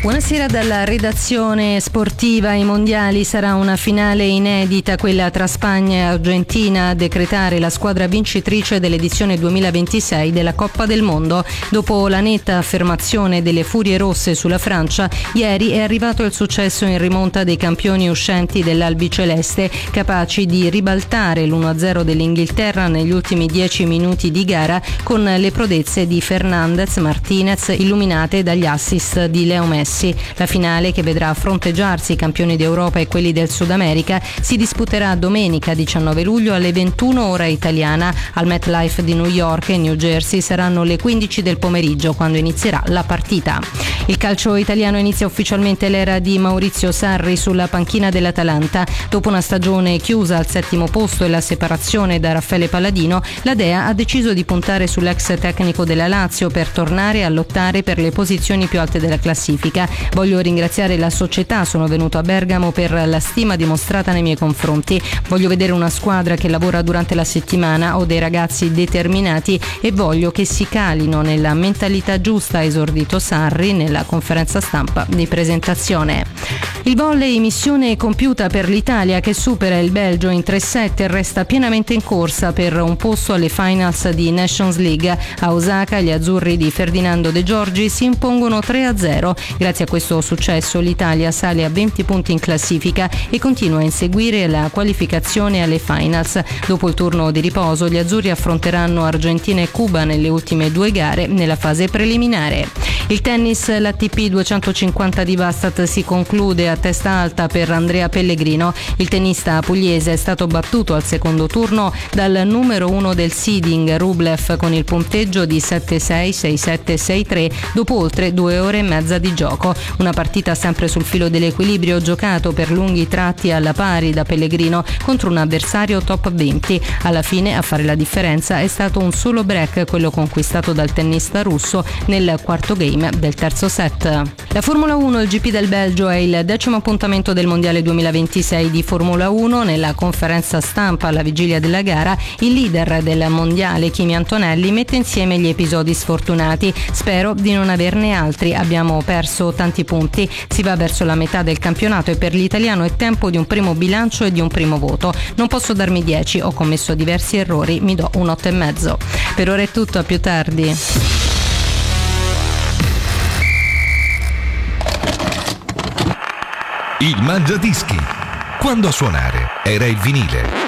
Buonasera dalla redazione sportiva. Ai mondiali sarà una finale inedita, quella tra Spagna e Argentina, a decretare la squadra vincitrice dell'edizione 2026 della Coppa del Mondo. Dopo la netta affermazione delle Furie Rosse sulla Francia, ieri è arrivato il successo in rimonta dei campioni uscenti dell'albiceleste, capaci di ribaltare l'1-0 dell'Inghilterra negli ultimi 10 minuti di gara con le prodezze di Fernandez, Martinez, illuminate dagli assist di Leo Messi. La finale, che vedrà fronteggiarsi i campioni d'Europa e quelli del Sud America, si disputerà domenica 19 luglio alle 21 ora italiana al MetLife di New York e New Jersey. Saranno le 15 del pomeriggio quando inizierà la partita. Il calcio italiano inizia ufficialmente l'era di Maurizio Sarri sulla panchina dell'Atalanta. Dopo una stagione chiusa al 7° posto e la separazione da Raffaele Palladino, la Dea ha deciso di puntare sull'ex tecnico della Lazio per tornare a lottare per le posizioni più alte della classifica. Voglio ringraziare la società, sono venuto a Bergamo per la stima dimostrata nei miei confronti. Voglio vedere una squadra che lavora durante la settimana, ho dei ragazzi determinati e voglio che si calino nella mentalità giusta, ha esordito Sarri nella conferenza stampa di presentazione. Il volley, missione compiuta per l'Italia che supera il Belgio in 3-7 e resta pienamente in corsa per un posto alle finals di Nations League. A Osaka gli azzurri di Ferdinando De Giorgi si impongono 3-0. Grazie a questo successo l'Italia sale a 20 punti in classifica e continua a inseguire la qualificazione alle finals. Dopo il turno di riposo gli azzurri affronteranno Argentina e Cuba nelle ultime 2 gare nella fase preliminare. Il tennis, l'ATP 250 di Vastat si conclude a testa alta per Andrea Pellegrino. Il tennista pugliese è stato battuto al secondo turno dal numero 1 del seeding Rublev con il punteggio di 7-6, 6-7, 6-3 dopo oltre 2 ore e mezza di gioco. Una partita sempre sul filo dell'equilibrio, giocato per lunghi tratti alla pari da Pellegrino contro un avversario top 20. Alla fine a fare la differenza è stato un solo break, quello conquistato dal tennista russo nel quarto game del terzo set. La Formula 1, il GP del Belgio, è il 10° appuntamento del Mondiale 2026 di Formula 1. Nella conferenza stampa alla vigilia della gara, il leader del Mondiale, Kimi Antonelli, mette insieme gli episodi sfortunati. Spero di non averne altri, abbiamo perso tanti punti, si va verso la metà del campionato e per l'italiano è tempo di un primo bilancio e di un primo voto. Non posso darmi 10, ho commesso diversi errori, mi do un 8,5. Per ora è tutto, a più tardi. Il Mangiadischi. Quando a suonare era il vinile.